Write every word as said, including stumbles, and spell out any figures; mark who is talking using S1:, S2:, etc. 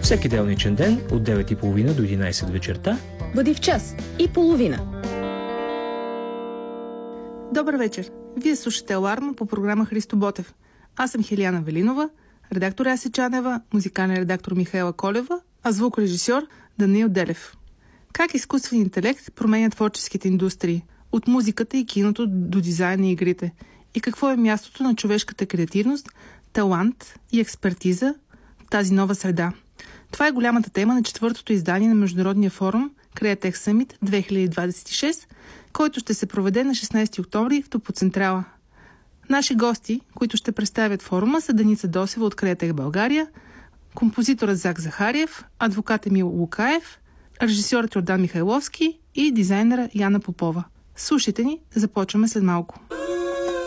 S1: Всеки делничен ден от девет и половина до единайсет вечерта.
S2: Бъди в час и половина.
S3: Добър вечер! Вие слушате Аларма по програма Христо Ботев. Аз съм Хелияна Велинова, редактор Аси Чанева, музикален редактор Михаела Колева, а звукорежисьор Даниил Делев. Как изкуствен интелект променя творческите индустрии, от музиката и киното до дизайна и игрите? И какво е мястото на човешката креативност, талант и експертиза в тази нова среда? Това е голямата тема на четвъртото издание на Международния форум Createch Summit две хиляди двадесет и шест, който ще се проведе на шестнайсети октомври в Топоцентрала. Наши гости, които ще представят форума, са Деница Досева от Createch България, композиторът Зак Захариев, адвокат Емил Лукаев, режисьорът Йордан Михайловски и дизайнера Яна Попова. Слушайте ни, започваме след малко.